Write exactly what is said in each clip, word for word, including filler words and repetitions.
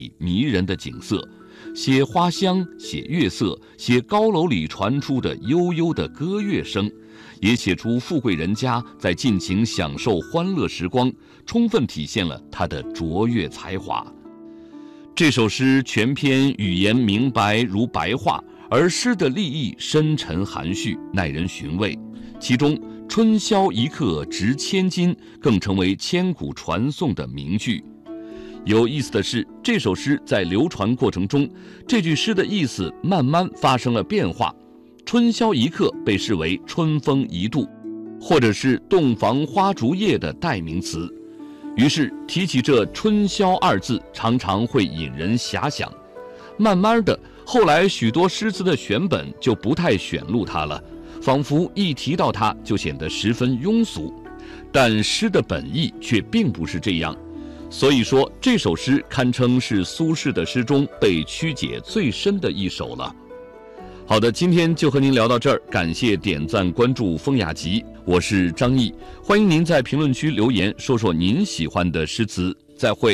迷人的景色，写花香，写月色，写高楼里传出的悠悠的歌乐声，也写出富贵人家在尽情享受欢乐时光，充分体现了他的卓越才华。这首诗全篇语言明白如白话，而诗的立意深沉含蓄，耐人寻味。其中春宵一刻值千金更成为千古传颂的名句。有意思的是，这首诗在流传过程中，这句诗的意思慢慢发生了变化。春宵一刻被视为春风一度，或者是洞房花烛夜的代名词，于是提起这春宵二字，常常会引人遐想。慢慢的，后来许多诗词的选本就不太选录它了，仿佛一提到它就显得十分庸俗。但诗的本意却并不是这样，所以说这首诗堪称是苏轼的诗中被曲解最深的一首了。好的，今天就和您聊到这儿，感谢点赞关注风雅集，我是张毅，欢迎您在评论区留言说说您喜欢的诗词，再会。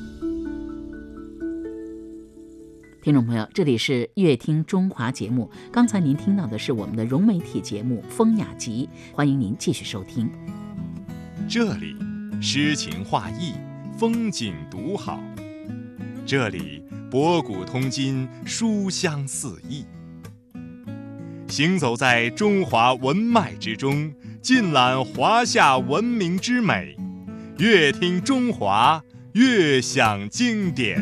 听众朋友，这里是乐听中华节目，刚才您听到的是我们的融媒体节目风雅集，欢迎您继续收听。 这里诗情画意，风景独好，这里博古通今，书香四溢。行走在中华文脉之中，尽览华夏文明之美，乐听中华，乐享经典。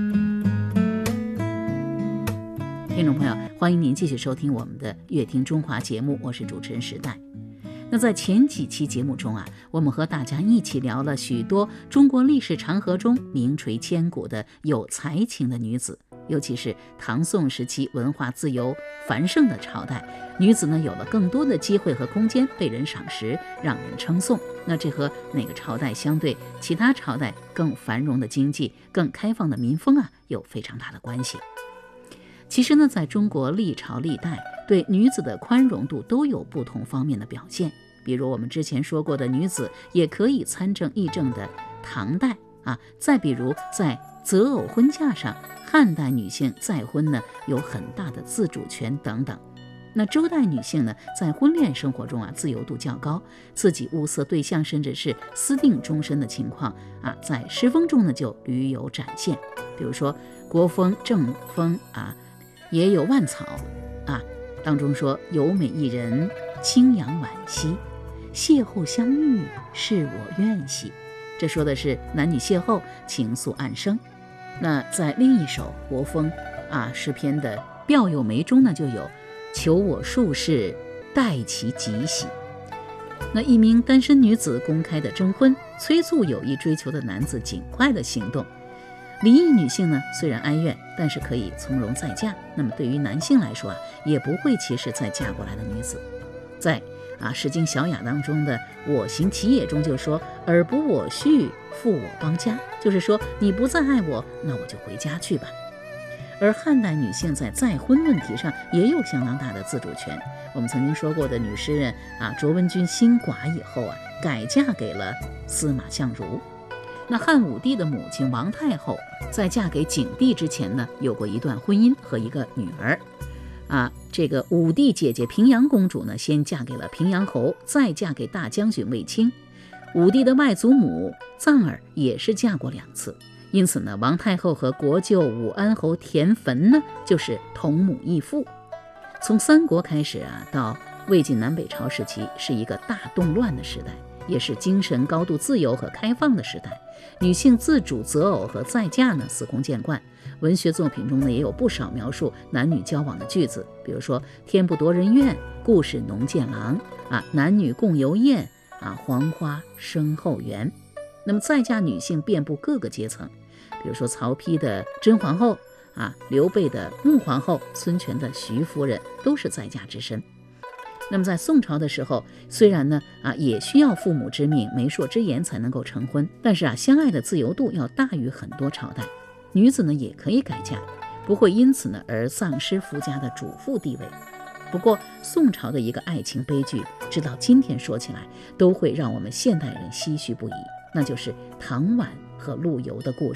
听众朋友，欢迎您继续收听我们的乐听中华节目，我是主持人时代。那在前几期节目中啊，我们和大家一起聊了许多中国历史长河中名垂千古的有才情的女子，尤其是唐宋时期文化自由繁盛的朝代，女子呢有了更多的机会和空间被人赏识，让人称颂。那这和哪个朝代相对其他朝代更繁荣的经济、更开放的民风啊，有非常大的关系。其实呢，在中国历朝历代对女子的宽容度都有不同方面的表现，比如我们之前说过的女子也可以参政议政的唐代啊，再比如在择偶婚嫁上，汉代女性再婚呢有很大的自主权等等。那周代女性呢，在婚恋生活中啊自由度较高，自己物色对象甚至是私定终身的情况啊，在诗风中呢就屡有展现。比如说国风、正风啊，也有万草啊，当中说有美一人，清扬惋惜，邂逅相遇，是我愿兮。这说的是男女邂逅，情愫暗生。那在另一首国风啊诗篇的调有梅中呢，就有求我术士，待其吉喜。那一名单身女子公开的征婚，催促有意追求的男子尽快的行动。离异女性呢，虽然哀怨，但是可以从容再嫁。那么对于男性来说啊，也不会歧视再嫁过来的女子。在啊《诗经·小雅》当中的“我行其也”中就说：“尔不我婿，复我邦家”，就是说你不再爱我，那我就回家去吧。而汉代女性在再婚问题上也有相当大的自主权。我们曾经说过的女诗人啊卓文君新寡以后啊，改嫁给了司马相如。那汉武帝的母亲王太后在嫁给景帝之前呢，有过一段婚姻和一个女儿啊。这个武帝姐姐平阳公主呢，先嫁给了平阳侯，再嫁给大将军卫青。武帝的外祖母臧儿也是嫁过两次，因此呢，王太后和国舅武安侯田汾呢，就是同母异父。从三国开始啊，到魏晋南北朝时期，是一个大动乱的时代，也是精神高度自由和开放的时代。女性自主择偶和再嫁呢，司空见惯。文学作品中呢，也有不少描述男女交往的句子，比如说“天不夺人怨，故事农见郎”啊，“男女共游宴”啊，“黄花生后园”。那么再嫁女性遍布各个阶层，比如说曹丕的甄皇后啊，刘备的穆皇后，孙权的徐夫人，都是再嫁之身。那么在宋朝的时候，虽然呢啊也需要父母之命、媒妁之言才能够成婚，但是啊相爱的自由度要大于很多朝代，女子呢也可以改嫁，不会因此呢而丧失夫家的主妇地位。不过宋朝的一个爱情悲剧，直到今天说起来都会让我们现代人唏嘘不已，那就是唐婉和陆游的故事。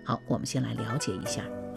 好，我们先来了解一下。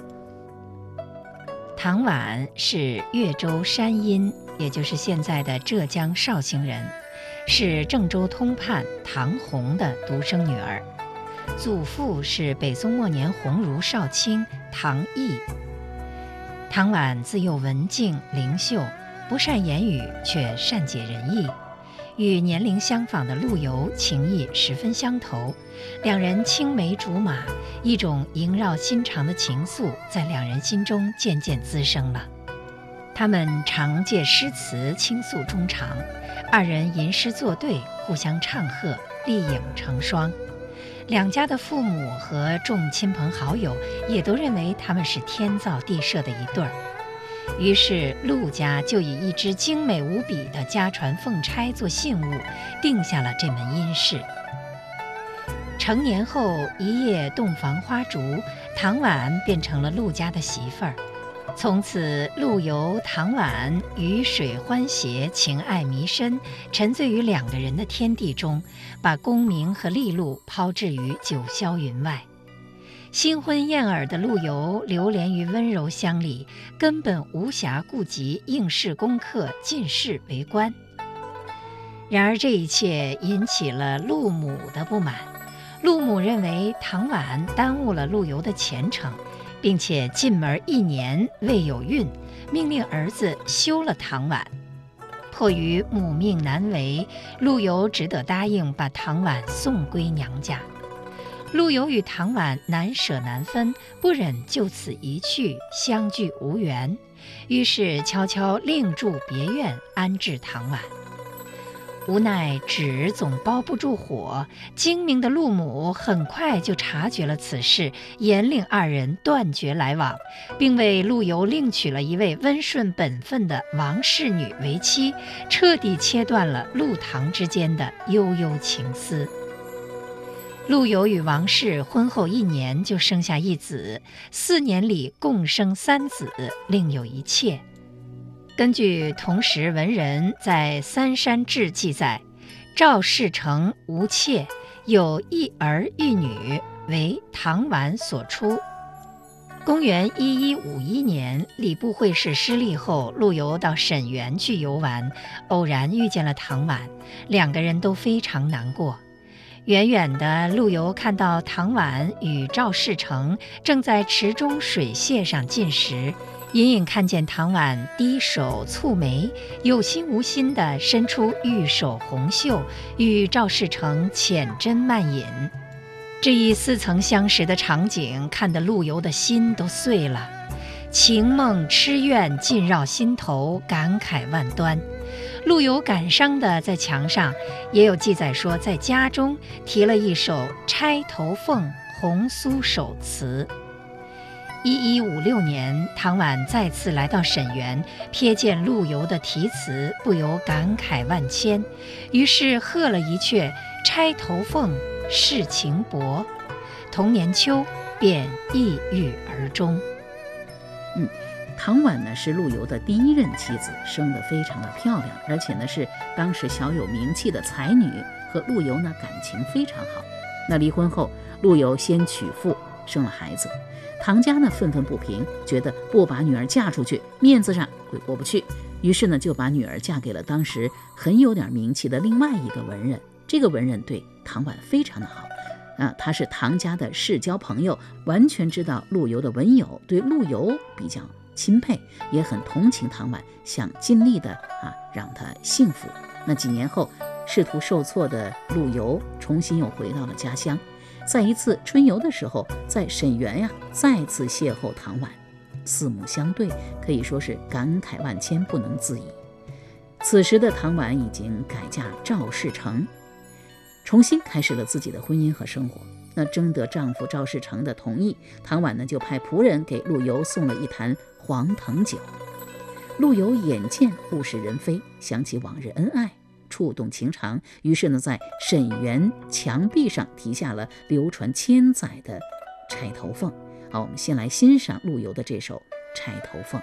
唐婉是越州山阴，也就是现在的浙江绍兴人，是郑州通判唐弘的独生女儿。祖父是北宋末年鸿胪少卿唐毅。唐婉自幼文静灵秀，不善言语，却善解人意，与年龄相仿的陆游情谊十分相投，两人青梅竹马，一种萦绕心肠的情愫在两人心中渐渐滋生了。他们常借诗词倾诉衷肠，二人吟诗作对，互相唱和，丽影成双。两家的父母和众亲朋好友也都认为他们是天造地设的一对儿，于是陆家就以一只精美无比的家传凤钗做信物，定下了这门姻事。成年后一夜洞房花烛，唐婉变成了陆家的媳妇儿。从此陆游、唐婉鱼水欢谐，情爱弥深，沉醉于两个人的天地中，把功名和利禄抛掷于九霄云外。新婚燕尔的陆游流连于温柔乡里，根本无暇顾及应试功课、进士为官。然而这一切引起了陆母的不满，陆母认为唐婉耽误了陆游的前程，并且进门一年未有孕，命令儿子休了唐婉。迫于母命难违，陆游只得答应把唐婉送归娘家。陆游与唐婉难舍难分，不忍就此一去，相聚无缘，于是悄悄另筑别院安置唐婉。无奈纸总包不住火，精明的陆母很快就察觉了此事，严令二人断绝来往，并为陆游另娶了一位温顺本分的王氏女为妻，彻底切断了陆唐之间的悠悠情思。陆游与王氏婚后一年就生下一子，四年里共生三子，另有一妾。根据同时文人在《三山志》记载，赵世成无妾，有一儿一女，为唐婉所出。公元一一五一年，礼部会试失利后，陆游到沈园去游玩，偶然遇见了唐婉，两个人都非常难过。远远的，陆游看到唐婉与赵世成正在池中水榭上进食，隐隐看见唐婉低首蹙眉，有心无心地伸出玉手红袖，与赵世成浅斟慢饮。这一似曾相识的场景，看得陆游的心都碎了，情梦痴怨尽绕心头，感慨万端。陆游感伤的在墙上也有记载说，在家中题了一首《钗头凤红酥手》词。一一五六年，唐婉再次来到沈园，瞥见陆游的题词，不由感慨万千，于是贺了一阙《钗头凤世情薄》，同年秋便抑郁而终。 嗯，唐婉呢是陆游的第一任妻子，生得非常的漂亮，而且呢是当时小有名气的才女，和陆游呢感情非常好。那离婚后，陆游先娶妇，生了孩子。唐家呢愤愤不平，觉得不把女儿嫁出去，面子上会过不去，于是呢就把女儿嫁给了当时很有点名气的另外一个文人。这个文人对唐婉非常的好啊，他是唐家的世交朋友，完全知道陆游的文友，对陆游比较钦佩，也很同情唐婉，想尽力的啊让她幸福。那几年后，仕途受挫的陆游重新又回到了家乡。在一次春游的时候，在沈园呀再次邂逅唐婉，四目相对，可以说是感慨万千，不能自已。此时的唐婉已经改嫁赵世成，重新开始了自己的婚姻和生活。那征得丈夫赵世成的同意，唐婉呢就派仆人给陆游送了一坛黄藤酒。陆游眼见物是人非，想起往日恩爱，触动情长，于是呢在沈园墙壁上题下了流传千载的《钗头凤》。好，我们先来欣赏陆游的这首《钗头凤》。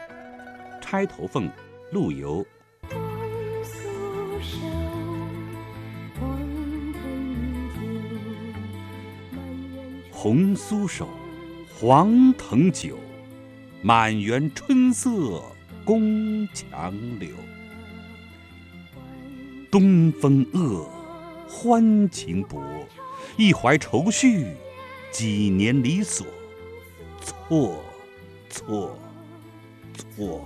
《钗头凤》，陆游。红酥手， 黄藤酒，满园春色宫墙柳。东风恶，欢情薄，一怀愁绪，几年离索。错，错，错。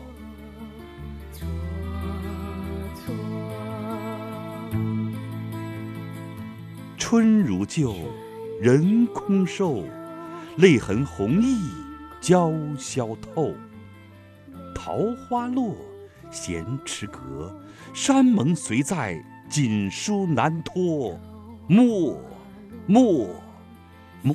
春如旧，人空瘦，泪痕红浥鲛绡透。桃花落，闲池阁，山盟随在，锦书难托。莫，莫。